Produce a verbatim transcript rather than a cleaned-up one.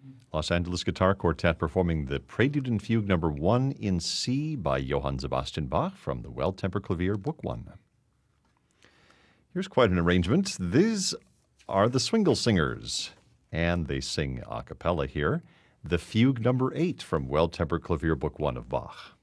Los Angeles Guitar Quartet performing the Prelude and Fugue number one in C by Johann Sebastian Bach from the Well-Tempered Clavier, Book One. Here's quite an arrangement. These are the Swingle Singers, and they sing a cappella here, the Fugue number eight from Well-Tempered Clavier, Book One of Bach.